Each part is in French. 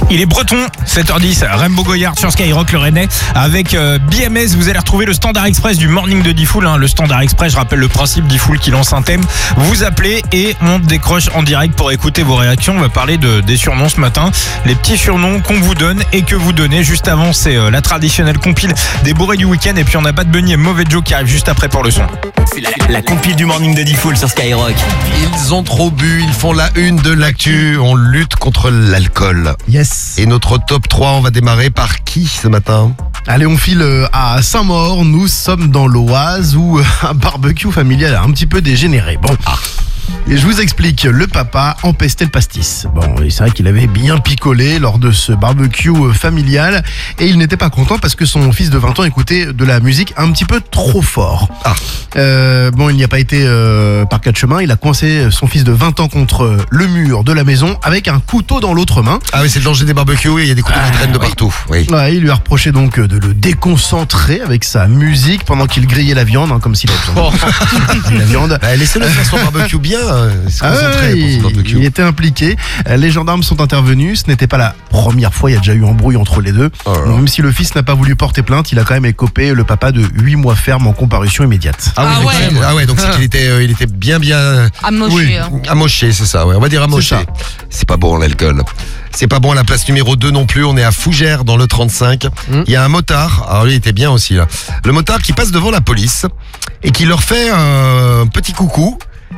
Il est breton, 7h10, Rainbow Goyard sur Skyrock le Rennais. Avec BMS, vous allez retrouver le Standard Express du Morning de Diffoul. Le Standard Express, je rappelle le principe, Diffoul qui lance un thème. Vous appelez et on décroche en direct pour écouter vos réactions. On va parler des surnoms ce matin. Les petits surnoms qu'on vous donne et que vous donnez. Juste avant, c'est la traditionnelle compile des bourrés du week-end. Et puis on a Bad Bunny et Mauvais Joe qui arrivent juste après pour le son. C'est la compile du Morning de Diffoul sur Skyrock. Ils ont trop bu, ils font la une de l'actu. On lutte contre l'alcool. Yes. Et notre top 3, on va démarrer par qui ce matin ? Allez, on file à Saint-Maur. Nous sommes dans l'Oise où un barbecue familial a un petit peu dégénéré. Bon. Et je vous explique, le papa empestait le pastis. Bon, et c'est vrai qu'il avait bien picolé lors de ce barbecue familial et il n'était pas content parce que son fils de 20 ans écoutait de la musique un petit peu trop fort. Bon, il n'y a pas été par quatre chemins, il a coincé son fils de 20 ans contre le mur de la maison avec un couteau dans l'autre main. Ah oui, c'est le danger des barbecues, il y a des couteaux qui traînent de partout. Oui. Ouais, il lui a reproché donc de le déconcentrer avec sa musique pendant qu'il grillait la viande, comme s'il avait besoin de griller la viande. Laissez-le faire son barbecue bien. Il était impliqué. Les gendarmes sont intervenus. Ce n'était pas la première fois. Il y a déjà eu embrouille entre les deux. Donc, même si le fils n'a pas voulu porter plainte, il a quand même écopé le papa de 8 mois ferme en comparution immédiate. Ah ouais, donc c'est qu'il était bien Amoché. Oui, amoché, c'est ça. Ouais. On va dire amoché. C'est pas bon l'alcool. C'est pas bon à la place numéro 2 non plus. On est à Fougères dans le 35. Il y a un motard. Alors lui il était bien aussi là. Le motard qui passe devant la police et qui leur fait un petit coucou.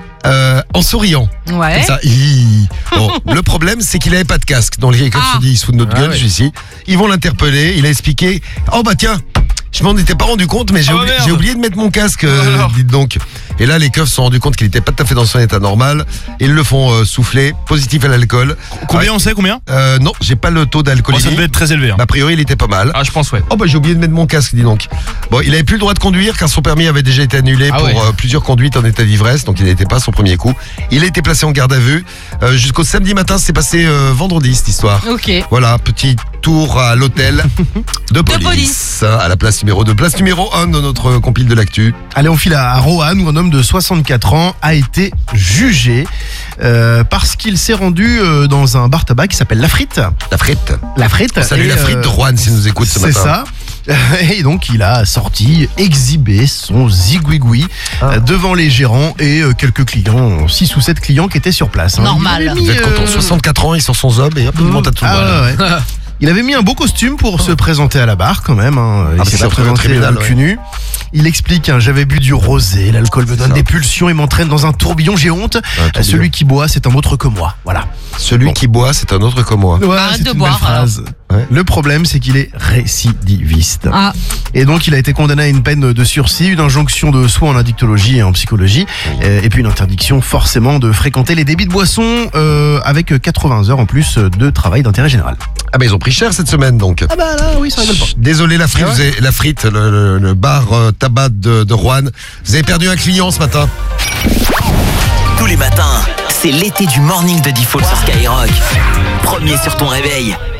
En souriant. Ouais. Comme ça. Bon, le problème, c'est qu'il avait pas de casque. Donc, comme je te dis, il se fout de notre gueule, celui-ci. Ils vont l'interpeller. Il a expliqué. Oh bah tiens, je m'en étais pas rendu compte, mais j'ai oublié de mettre mon casque. Dites donc. Et là, les keufs se sont rendus compte qu'il était pas tout à fait dans son état normal. Ils le font souffler. Positif à l'alcool. Combien on sait combien ? Non, j'ai pas le taux d'alcoolémie. Ça devait être très élevé. A priori, il était pas mal. Ah, je pense, ouais. Oh bah j'ai oublié de mettre mon casque, dis donc. Bon, il avait plus le droit de conduire car son permis avait déjà été annulé pour plusieurs conduites en état d'ivresse, donc il n'était pas son premier coup. Il a été placé en garde à vue jusqu'au samedi matin. C'est passé vendredi cette histoire. Ok. Voilà, petit tour à l'hôtel de police. À la place numéro 2. Place numéro 1 de notre compile de l'actu. Allez, on file à Roanne où un homme de 64 ans a été jugé parce qu'il s'est rendu dans un bar tabac qui s'appelle La Frite. La Frite. La Frite. Salut La Frite de Roanne s'il nous écoute ce matin. C'est ça. Et donc il a exhibé son zigouigoui devant les gérants et quelques clients, 6 ou 7 clients qui étaient sur place. Normal. Vous êtes content, 64 ans, ils sont son zob et hop, il monte à tout le monde. Il avait mis un beau costume pour se présenter à la barre quand même. Il s'est pas présenté cul nu. Il explique, j'avais bu du rosé, l'alcool me donne des pulsions et m'entraîne dans un tourbillon, j'ai honte. Celui qui boit, c'est un autre que moi. Voilà. Celui qui boit, c'est un autre que moi. Ouais, Arrête c'est de une boire, belle phrase. Le problème, c'est qu'il est récidiviste. Ah. Et donc, il a été condamné à une peine de sursis, une injonction de soins en addictologie et en psychologie, et puis une interdiction forcément de fréquenter les débits de boissons avec 80 heures en plus de travail d'intérêt général. Ah bah ils ont pris cher cette semaine donc. Ah bah là, oui, ça rigole pas. Désolé La Frite, La Frite, le bar tabac de Roanne. Vous avez perdu un client ce matin. Tous les matins, c'est l'été du Morning de Diffoul sur Skyrock. Premier sur ton réveil.